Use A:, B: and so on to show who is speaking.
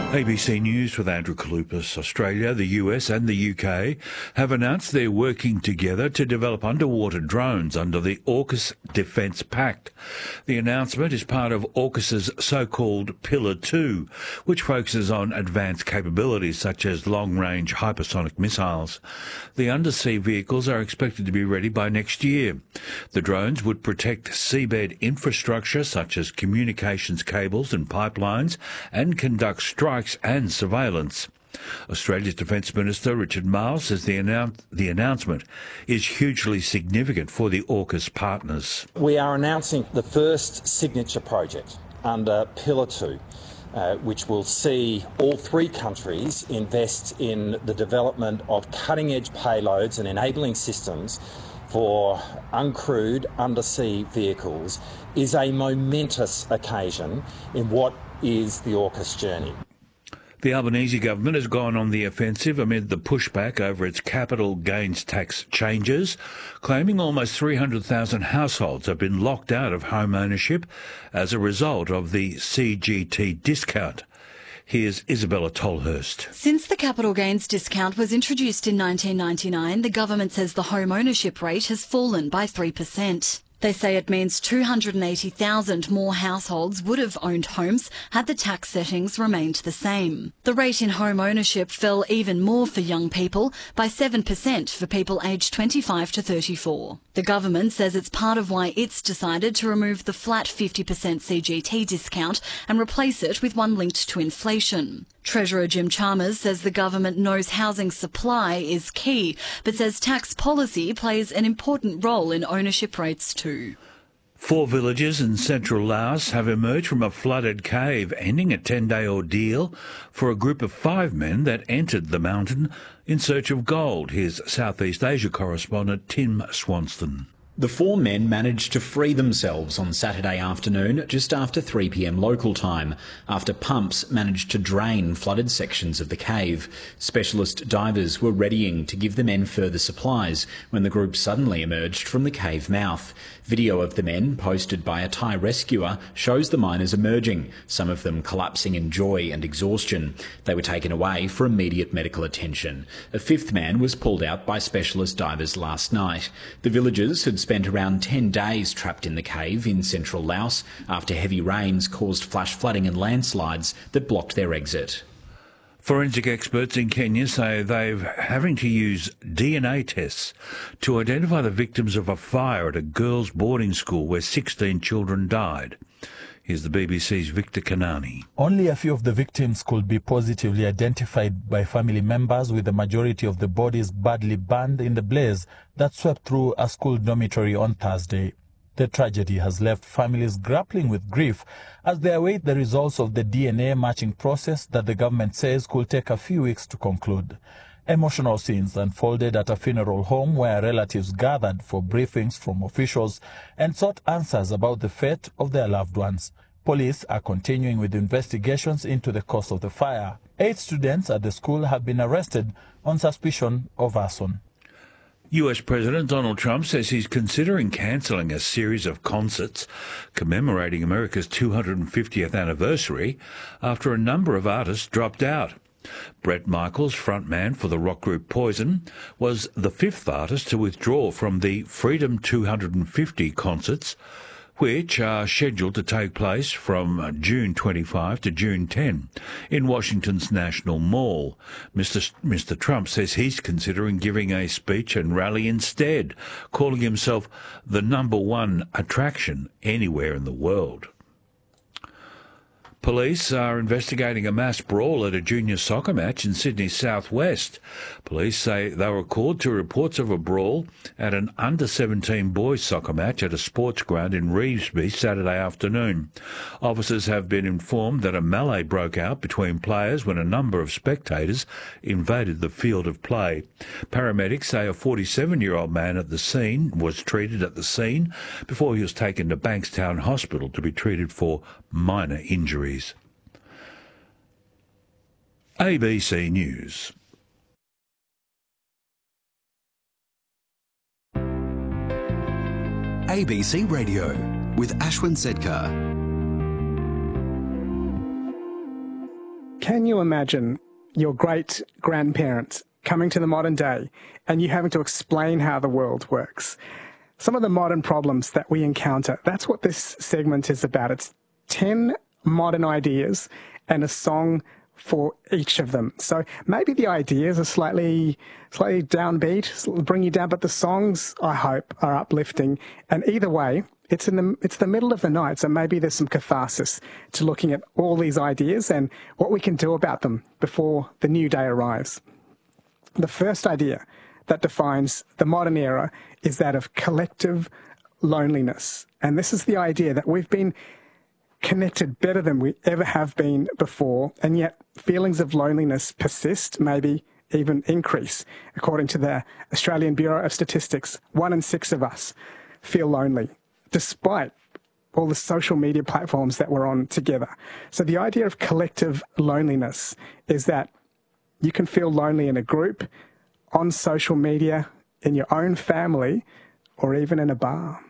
A: ABC News with Andrew Kalupas. Australia, the US and the UK have announced they're working together to develop underwater drones under the AUKUS Defence Pact. The announcement is part of AUKUS's so-called Pillar 2, which focuses on advanced capabilities such as long-range hypersonic missiles. The undersea vehicles are expected to be ready by next year. The drones would protect seabed infrastructure such as communications cables and pipelines and conduct strikes and surveillance. Australia's Defence Minister Richard Marles says the announcement is hugely significant for the AUKUS partners.
B: We are announcing the first signature project under Pillar 2, which will see all three countries invest in the development of cutting-edge payloads and enabling systems for uncrewed undersea vehicles, is a momentous occasion in what is the AUKUS journey.
A: The Albanese government has gone on the offensive amid the pushback over its capital gains tax changes, claiming almost 300,000 households have been locked out of home ownership as a result of the CGT discount. Here's Isabella Tolhurst.
C: Since the capital gains discount was introduced in 1999, the government says the home ownership rate has fallen by 3%. They say it means 280,000 more households would have owned homes had the tax settings remained the same. The rate in home ownership fell even more for young people, by 7% for people aged 25 to 34. The government says it's part of why it's decided to remove the flat 50% CGT discount and replace it with one linked to inflation. Treasurer Jim Chalmers says the government knows housing supply is key, but says tax policy plays an important role in ownership rates too.
A: 4 villages in central Laos have emerged from a flooded cave, ending a 10-day ordeal for a group of 5 men that entered the mountain in search of gold. Here's Southeast Asia correspondent Tim Swanston.
D: The 4 men managed to free themselves on Saturday afternoon just after 3 p.m. local time, after pumps managed to drain flooded sections of the cave. Specialist divers were readying to give the men further supplies when the group suddenly emerged from the cave mouth. Video of the men, posted by a Thai rescuer, shows the miners emerging, some of them collapsing in joy and exhaustion. They were taken away for immediate medical attention. A 5th man was pulled out by specialist divers last night. The villagers had spent around 10 days trapped in the cave in central Laos after heavy rains caused flash flooding and landslides that blocked their exit.
A: Forensic experts in Kenya say they're having to use DNA tests to identify the victims of a fire at a girls' boarding school where 16 children died. Here's the BBC's Victor Kanani.
E: Only a few of the victims could be positively identified by family members, with the majority of the bodies badly burned in the blaze that swept through a school dormitory on Thursday. The tragedy has left families grappling with grief as they await the results of the DNA matching process that the government says could take a few weeks to conclude. Emotional scenes unfolded at a funeral home where relatives gathered for briefings from officials and sought answers about the fate of their loved ones. Police are continuing with investigations into the cause of the fire. 8 students at the school have been arrested on suspicion of arson.
A: US President Donald Trump says he's considering cancelling a series of concerts commemorating America's 250th anniversary after a number of artists dropped out. Bret Michaels, frontman for the rock group Poison, was the 5th artist to withdraw from the Freedom 250 concerts, which are scheduled to take place from June 25 to June 10 in Washington's National Mall. Mr. Trump says he's considering giving a speech and rally instead, calling himself the #1 attraction anywhere in the world. Police are investigating a mass brawl at a junior soccer match in Sydney's southwest. Police say they were called to reports of a brawl at an under-17 boys soccer match at a sports ground in Revesby Saturday afternoon. Officers have been informed that a melee broke out between players when a number of spectators invaded the field of play. Paramedics say a 47-year-old man at the scene was treated at the scene before he was taken to Bankstown Hospital to be treated for minor injuries. ABC News.
F: ABC Radio with Ashwin Sedkar. Can you imagine your great-grandparents coming to the modern day and you having to explain how the world works? Some of the modern problems that we encounter, that's what this segment is about. It's 10 modern ideas and a song for each of them. So maybe the ideas are slightly downbeat, bring you down, but the songs, I hope, are uplifting. And either way, it's the middle of the night, so maybe there's some catharsis to looking at all these ideas and what we can do about them before the new day arrives. The first idea that defines the modern era is that of collective loneliness. And this is the idea that we've been connected better than we ever have been before, and yet feelings of loneliness persist, maybe even increase. According to the Australian Bureau of Statistics, 1 in 6 of us feel lonely, despite all the social media platforms that we're on together. So the idea of collective loneliness is that you can feel lonely in a group, on social media, in your own family, or even in a bar.